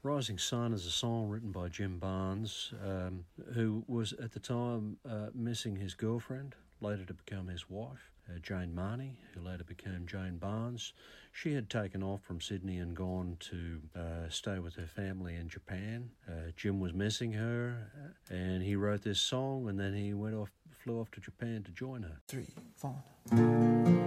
Rising Sun is a song written by Jim Barnes, who was at the time missing his girlfriend, later to become his wife, Jane Marnie, who later became Jane Barnes. She had taken off from Sydney and gone to stay with her family in Japan. Jim was missing her, and he wrote this song, and then he flew off to Japan to join her. 3, 4.